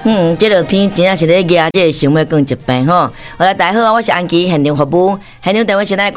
这个天真正是咧压这个心会更一病吼。好啦，大家好，我是安琪，现场服务，现场电话是来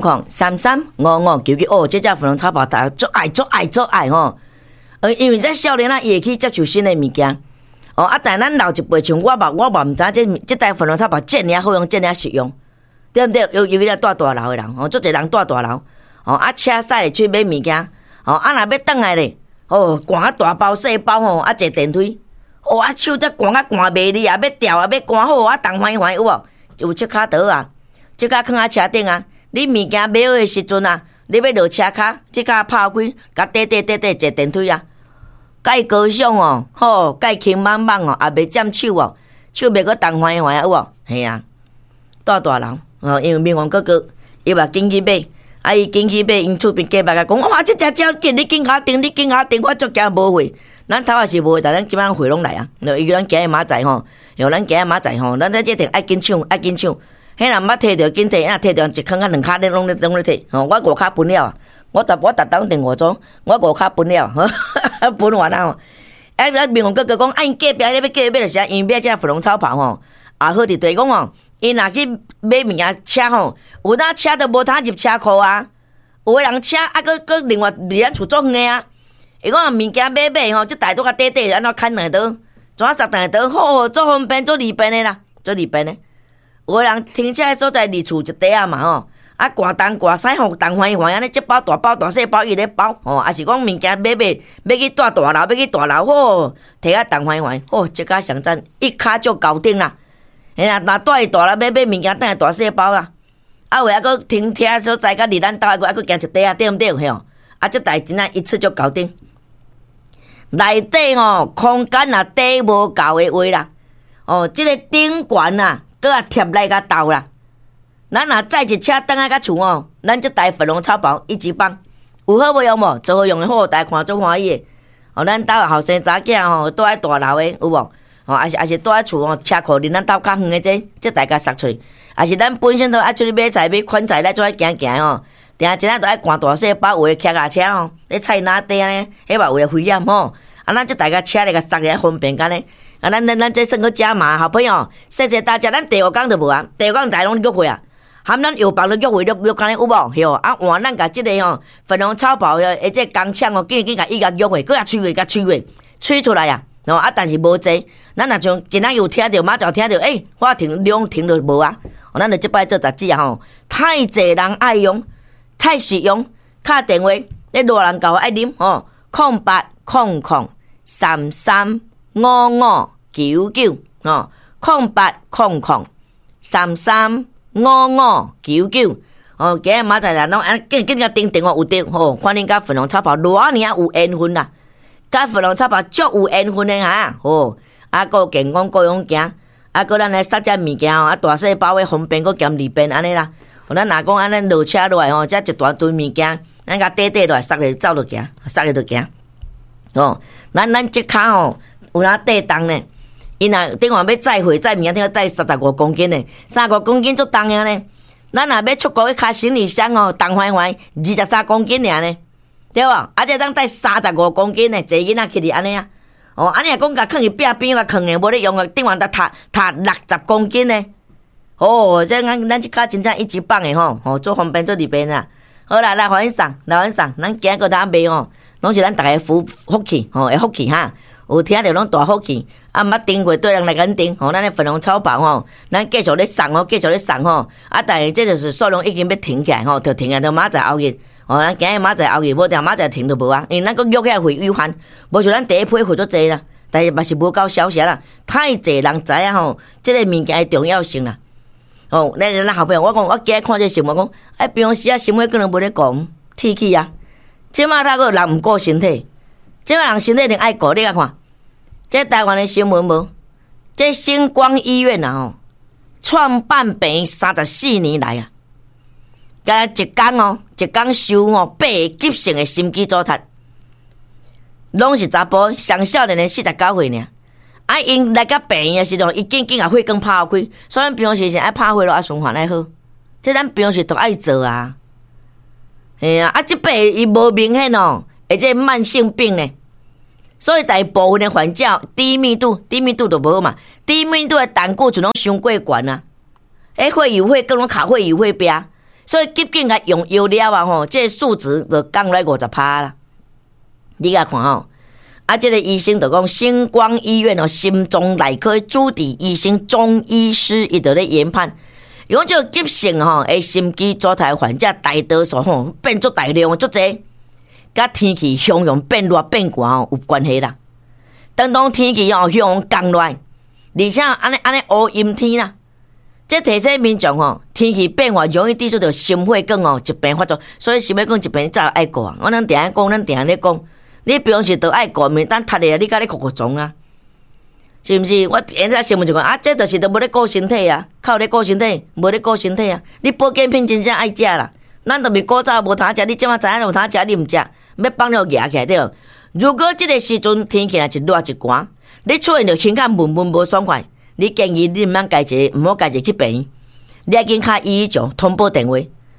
0800335599哦，这只粉红草包大家足爱吼。因为这少年伊会去接触新的物件。哦，但咱老一辈像我毋知这台粉红草包这尔好用，这尔实用，对不对？尤其咧大楼的人，足侪人大楼，车驶去买物件，若要转来咧，赶大包细包坐电梯。手才赶袂离啊，要调啊，要赶好动欢有无？有切卡刀啊，切卡放车顶啊。你物件买好的时阵啊，你要落车卡，切卡拍开，甲缀坐电梯啊。介高尚介轻棒棒也袂占手手袂阁动欢有无？嘿啊，大楼因为民王哥哥伊嘛紧去买，伊紧去买，因厝边隔壁甲讲，哇，这只鸟紧，你紧下定，我足惊无货。咱头也是无，但咱基本上回拢来啊。伊叫咱今日马仔吼，咱今日马仔吼，咱这一定爱紧抢。迄人捌摕着紧摕，摕着一坑啊两骹咧拢咧摕。我5骹分了啊，我逐当定5组，我5骹分了，分完啊。民王哥哥讲，因隔壁咧要叫伊买着啥？因买这粉红草袍吼，好伫对讲因若去买物件车吼，有哪车都无通入车库啊。有个人车搁另外离咱厝足远啊。伊讲物件买即台都甲短安怎砍两刀，怎啊杀两刀？好，足方便，足利便的啦，足利便的。有个人停车的所在离厝一块啊嘛挂东挂西东欢安尼，这包大包大细包伊咧包也是讲物件买要去大楼，要去大楼好，摕啊东欢这个上赞一骹就搞定啦。若带去大楼买物件，等下大细包啦。为搁停车所在，甲离咱兜还搁行一块对毋对？这代真啊一次就搞定。内底空间也底无够的话啦，这个顶悬啊，搁啊贴来甲斗啦。咱若载一车倒来甲厝咱这台粉红草包一级棒，有好无用无？最好用的好，大家看足欢喜的。咱兜后生查囝住在大楼的有无？也是住在厝车库离咱兜较远的这大家杀出，也是咱本身都爱出去买菜买款菜来做爱行定一日都爱赶大细包，有的骑脚车咧菜篮底咧，迄嘛有的危险咱这大家车咧甲杀咧方便干咧。咱这算个加码，好朋友，谢谢大家。咱第5天就无啊，第5天大拢约会啊，含咱药房都约会约干咧有无？换咱甲这个粉红草包这工厂紧甲伊甲约会，搁吹出来啊！但是无济，咱若像今仔有听到，马上听到，我停就无啊！咱就这摆做杂志啊太济人爱用，太实用，打电话咧热人教爱啉08003355990800335599今日马仔人拢紧甲订电话有得看恁甲粉红草包偌尔有缘分啦，甲粉红草包足有缘分的个健康各样行，个咱来杀只物件大细包的方便，个兼利便安尼啦。咱若讲安尼落车落来这一大堆物件，咱甲短落来，杀咧走落行，杀咧就行。咱这骹有哪地重呢？伊若顶下要载货载物件，顶下载35公斤呢，35公斤足重的呢。咱若要出国去卡行李箱重欢23公斤尔呢，对无？这当载35公斤呢，坐囡仔去哩安尼啊。安尼讲甲囥去壁边甲囥的，无咧用啊，顶下得踢60公斤呢。这咱这骹真正一级棒的做方便做利便啦。好啦，来欢迎上，咱今个当卖拢是咱大家福气的福气哈。有听到拢大福气，捌订过对人来甲订咱的粉红草包咱继续咧送但是这就是数量已经要停起来就停在马仔后日咱今日马仔后日无定马仔停就无啊，因为咱个约起来会预还，无像咱第一批会足济啦，但是嘛是无够消息啦，太济人知影这个物件的重要性啦。咱后边我讲，我今日看这新闻讲，平常时新闻可能无咧讲天气啊，即马他个人毋顾身体，即马人身体一定爱顾，你甲看。这台湾的新闻无？这星光医院创办病34年来啊，甲一天收8个急性的心肌阻塞，拢是查甫，上少年的49岁尔。因来甲病院的时阵，伊紧甲血管拍开，所以咱平常时是爱拍血咯，循环爱好，这咱平常时都爱做啊。这病伊无明显而且慢性病呢。 所以大部分的患者低密度就无好嘛，低密度的胆固醇拢伤过悬啊，血友血更拢卡血友血病，所以急紧甲用药了啊吼，这个数值就降来50%啦。你甲看吼，这个医生就讲，星光医院心脏内科主治医生钟医师，伊就咧研判，伊讲这急性心肌阻塞患者大多数变足大量足济。甲天气向阳变热变寒有关系啦。当天气向阳降落，而且安尼乌阴天啦，这提醒民众天气变化容易滴出着心血管疾病发作，所以心血管疾病早爱顾啊。我咱定下讲，咱定咧讲，你平时都爱顾，免等踢咧，你甲你哭撞啊，是毋是？我现在新闻就讲这就是都无咧顾身体啊，靠咧顾身体，无咧顾身体啊。你保健品真正爱食啦，咱都未古早无通食，你即马知影有通食，你毋食。要帮你夹起来对。如果这个时阵天气一热一寒，你出现着胸口闷无爽快，你建议你毋好家己去病院，你要紧敲119通报电话。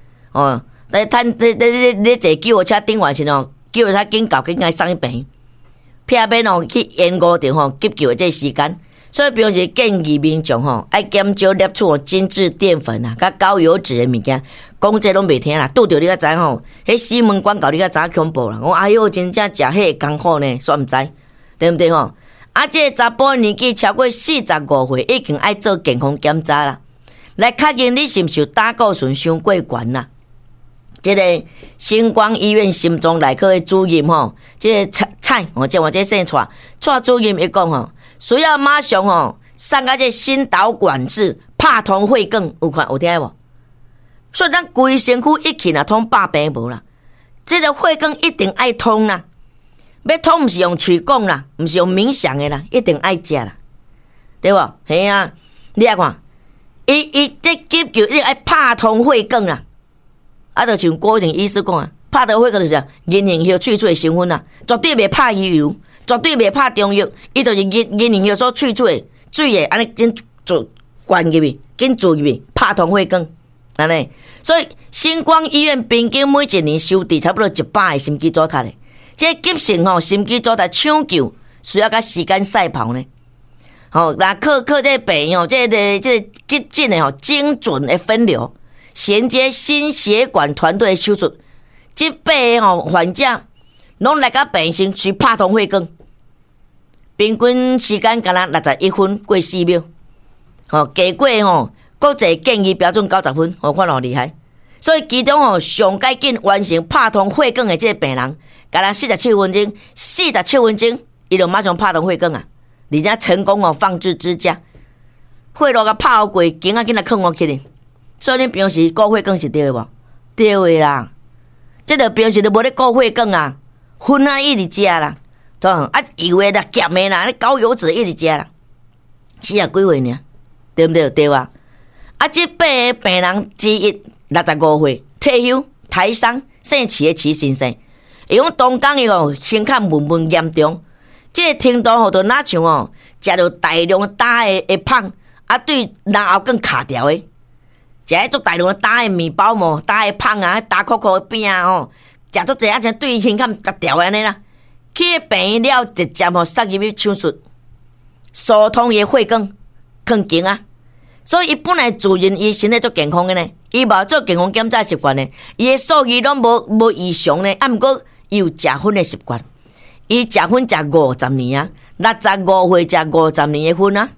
你坐救护车顶完时救护车紧到紧送去病院，避免去延误着急救的这时间。所以平时建议民众爱减少摄取精致淀粉啊，甲高油脂的物件。讲这拢袂听啦，拄着你才知迄新闻广告你才知恐怖啦。我哎哟，真正食迄艰苦呢，煞毋知，对毋对这个查甫年纪超过45岁，已经爱做健康检查啦，来确认你是毋是有胆固醇伤过悬啦。这个星光医院心脏内科的主任这个蔡我这姓蔡主任伊讲需要马上上到这心导管治，拍通血管，有听无？所以咱规身躯一起通百病无啦，这个血管一定爱通啦，要通毋是用嘴讲啦，毋是用冥想的啦，一定爱食啦，对无？嘿啊，你来看，伊这急救一定爱拍通血管啦，就像郭定医师讲啊，拍通血管就是银杏叶萃取的成分啦，绝对袂拍油，绝对袂拍中药，伊就是银杏叶所萃取的水的，安尼紧做灌入去，紧注入去，拍通血管。安尼，所以星光医院平均每一年收治差不多100个心肌阻塞的，这急性心肌阻塞抢救需要甲时间赛跑呢。那靠这病这个急诊的精准的分流，衔接心血管团队的手术，这8个患者拢来到病室去拍通血管，平均时间敢若61分过4秒，结果国际建议标准90分，看偌厉害。所以其中上解紧完成拍通血管的这个病人，敢若47分钟，伊就马上拍通血管啊，而且成功放置支架，血路甲拍过，紧紧来放起哩。所以你平时顾血管是对的无？对的啦，这个平时都无咧顾血管啊，荤啊一直食啦，油的啦、咸的啦、高油脂一直食啦，40几岁呢，对不对？对吧？这8个病人之一65岁，退休，台商，姓齐的齐先生，伊讲当讲伊胸口闷严重，这个程度就哪像食着大量打的胖，对人后更卡掉的，食迄足大量打的面包嘛，打的胖啊，打可可的饼啊食足济像对胸口夹掉安尼啦，去病院了直接塞入去手术，疏通伊血管，更紧啊。所以伊本来自认伊身体足健康的呢，伊无做健康检查习惯呢，伊的数据拢无异常呢。毋过伊有食薰的习惯，伊食薰食50年啊，65岁食50年的薰啊。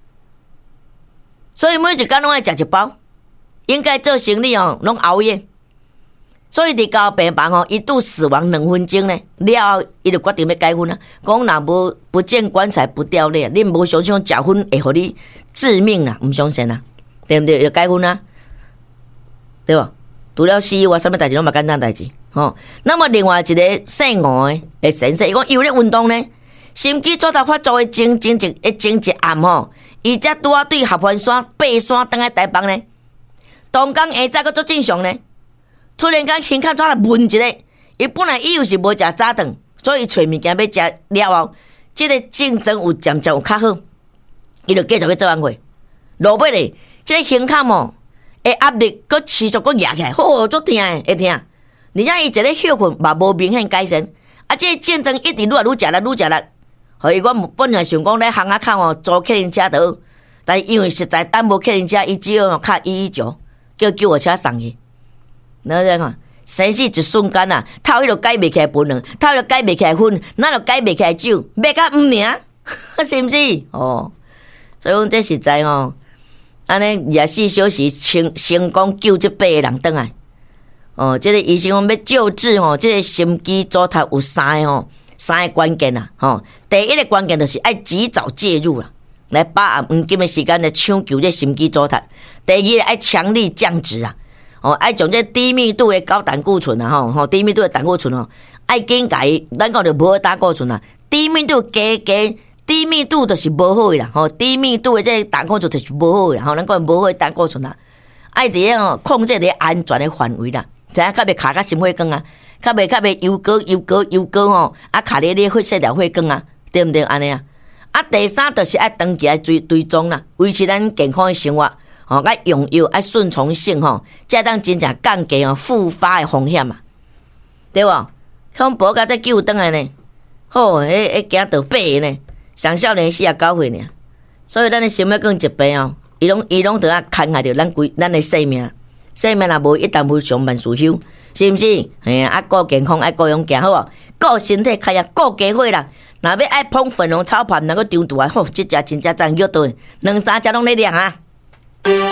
所以每一天拢爱食一包，应该做生理拢熬夜。所以伫交病房一度死亡2分钟呢，了后伊就决定要改薰啊。讲若无不见棺材不掉泪，你无相信食薰会互你致命啦，毋相信啦，对不对？要改薰啊，对吧？除了死以外，什么代志拢嘛简单代志。那么另外一个姓吴的先生，伊讲有咧运动呢，心肌阻塞发作的前一暗伊才拄啊对合欢山爬山登来台北呢，当天下早佫足正常呢。突然间胸口怎来闷一个，伊本来伊又是无食早顿，所以找物件要食了后，这个竞争有渐渐有较好，伊就继续去做安会。落尾咧，这个胸口的压力佫持续佫压起来，足痛的，会痛。而且伊一个血困嘛无明显改善，这个竞争一直愈来愈食力， 所以我本来想讲咧巷仔口哦租客人车就好，但因为实在等无客人车，伊只要卡119，叫救护车送去。然后再看，生死一瞬间啊，头迄就改袂起来分量，头就改袂起来分，哪就改袂起来酒，要甲5年，是毋是？哦，所以讲这实在哦，安尼24小时成功救这8个人转来。哦，这个医生讲要救治哦，这个心肌阻塞有3个关键啊，第一个关键就是要及早介入啦，来把握黄金的时间来抢救这心肌阻塞。第二个要强力降脂啊，要将这低密度的高胆固醇啊，低密度的胆固醇哦，要紧甲伊，咱讲就无胆固醇啊，低密度加，低密度就是无好的啦，低密度的这胆固醇就是无好的啦，咱讲无好的胆固醇啊，要伫个控制伫安全的范围啦，知影较袂卡甲心血管啊。较袂油膏吼，啊卡咧咧血细条血管啊，对毋对？安尼啊？啊，第三就是爱长期来追踪啦，维持咱健康的生活，爱用药爱顺从性吼，才当真正降低复发的风险啊，对无？恐怖甲这救倒来呢，好，惊到8个呢，上少年49岁呢，所以咱的心血管疾病哦，伊拢得啊牵害着咱的生命若无一旦无上万事休。是毋是？啊，顾健康，爱顾用行好哦，顾身体开啊，顾家伙啦。若要爱捧粉红炒饭，能够张肚啊，吼，这只真正赞约对，2、3只拢咧亮啊。